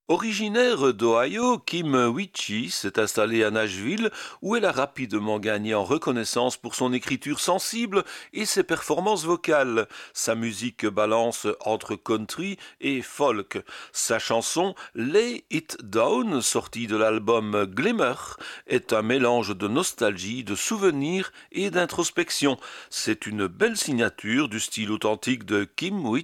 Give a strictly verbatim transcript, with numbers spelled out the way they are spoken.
Originaire d'Ohio, Kim Witchy s'est installée à Nashville où elle a rapidement gagné en reconnaissance pour son écriture sensible et ses performances vocales. Sa musique balance entre country et folk. Sa chanson Lay It Down, sortie de l'album Glimmer, est un mélange de nostalgie, de souvenirs et d'introspection. C'est une belle signature du style authentique de Kim Witchy.